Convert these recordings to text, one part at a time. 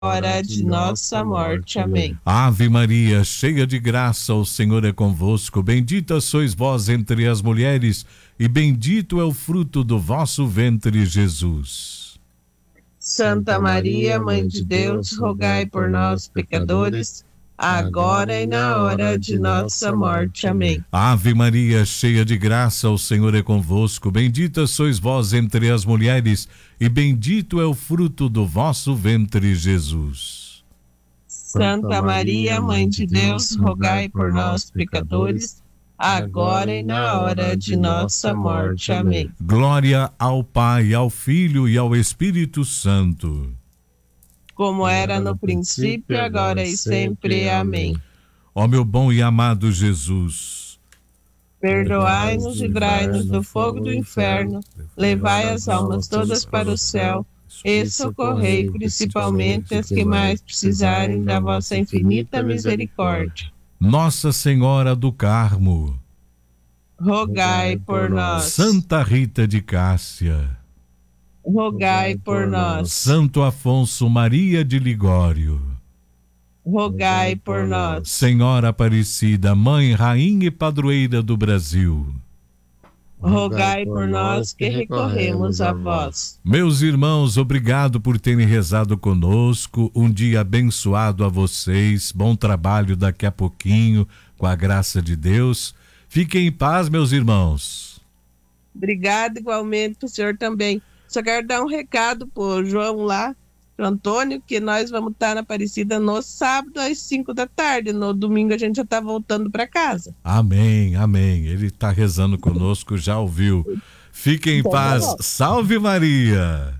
hora de nossa morte. Amém. Ave Maria, cheia de graça, o Senhor é convosco. Bendita sois vós entre as mulheres, e bendito é o fruto do vosso ventre, Jesus. Santa Maria, Mãe de Deus, rogai por nós, pecadores, agora e na hora de nossa morte. Amém. Ave Maria, cheia de graça, o Senhor é convosco. Bendita sois vós entre as mulheres, e bendito é o fruto do vosso ventre, Jesus. Santa Maria, Mãe de Deus, rogai por nós, pecadores, agora e na hora de nossa morte. Amém. Glória ao Pai, ao Filho e ao Espírito Santo. Como era no princípio, agora e sempre. Amém. Ó meu bom e amado Jesus, perdoai-nos e livrai-nos do fogo do inferno, levai as almas todas para o céu e socorrei principalmente as que mais precisarem da vossa infinita misericórdia. Nossa Senhora do Carmo, rogai por nós. Santa Rita de Cássia, rogai por nós. Santo Afonso Maria de Ligório, rogai por nós. Senhora Aparecida, Mãe, Rainha e Padroeira do Brasil, rogai por nós que recorremos a vós. Meus irmãos, obrigado por terem rezado conosco. Um dia abençoado a vocês. Bom trabalho daqui a pouquinho, com a graça de Deus. Fiquem em paz, meus irmãos. Obrigado igualmente pro senhor também. Só quero dar um recado pro João lá, pro Antônio, que nós vamos estar na Aparecida no sábado às 5 da tarde. No domingo a gente já está voltando para casa. Amém, amém. Ele está rezando conosco, já ouviu. Fiquem em paz. Salve Maria!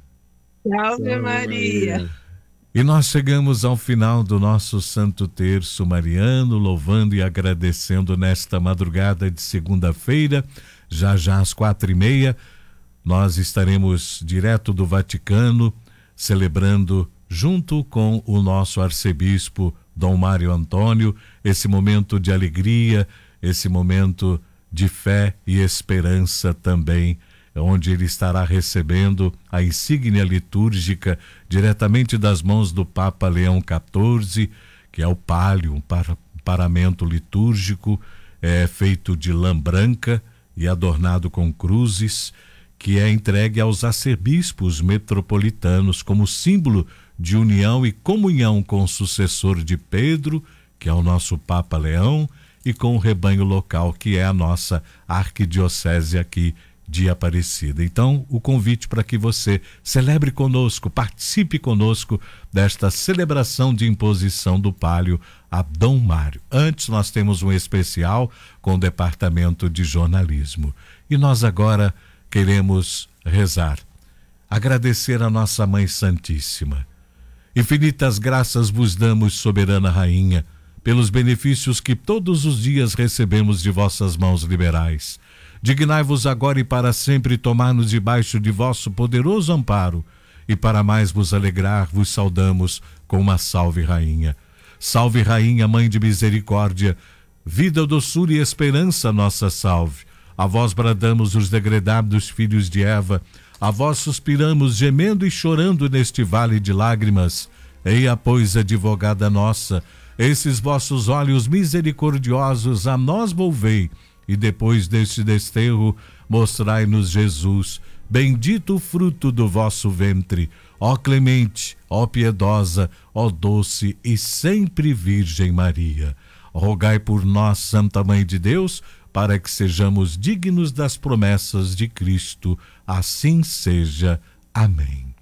Salve Maria! E nós chegamos ao final do nosso Santo Terço Mariano, louvando e agradecendo nesta madrugada de segunda-feira, já às 4h30. Nós estaremos direto do Vaticano, celebrando junto com o nosso arcebispo Dom Mário Antônio, esse momento de alegria, esse momento de fé e esperança também, onde ele estará recebendo a insígnia litúrgica diretamente das mãos do Papa Leão XIV, que é o pálio, um paramento litúrgico, feito de lã branca e adornado com cruzes, que é entregue aos arcebispos metropolitanos como símbolo de união e comunhão com o sucessor de Pedro, que é o nosso Papa Leão, e com o rebanho local, que é a nossa arquidiocese aqui de Aparecida. Então, o convite para que você celebre conosco, participe conosco desta celebração de imposição do pálio a Dom Mário. Antes, nós temos um especial com o Departamento de Jornalismo. E nós agora queremos rezar, agradecer a nossa Mãe Santíssima. Infinitas graças vos damos, soberana Rainha, pelos benefícios que todos os dias recebemos de vossas mãos liberais. Dignai-vos agora e para sempre tomar-nos debaixo de vosso poderoso amparo, e para mais vos alegrar, vos saudamos com uma salve Rainha. Salve Rainha, Mãe de Misericórdia, vida, doçura e esperança, nossa salve. A vós bradamos os degredados filhos de Eva, a vós suspiramos gemendo e chorando neste vale de lágrimas. Eia, pois, advogada nossa, esses vossos olhos misericordiosos a nós volvei, e depois deste desterro mostrai-nos Jesus, bendito o fruto do vosso ventre. Ó clemente, ó piedosa, ó doce e sempre Virgem Maria. Rogai por nós, Santa Mãe de Deus, para que sejamos dignos das promessas de Cristo. Assim seja. Amém.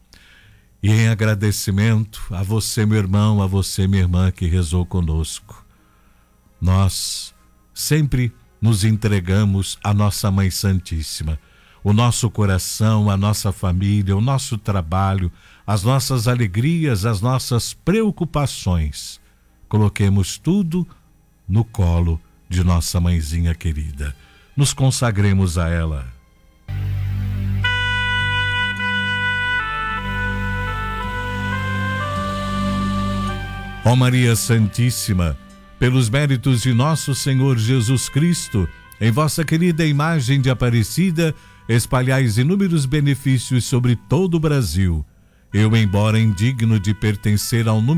E em agradecimento a você, meu irmão, a você, minha irmã, que rezou conosco, nós sempre nos entregamos à nossa Mãe Santíssima. O nosso coração, a nossa família, o nosso trabalho, as nossas alegrias, as nossas preocupações. Coloquemos tudo no colo de nossa mãezinha querida. Nos consagremos a ela. Ó Maria Santíssima, pelos méritos de nosso Senhor Jesus Cristo, em vossa querida imagem de Aparecida, espalhais inúmeros benefícios sobre todo o Brasil. Eu, embora indigno de pertencer ao número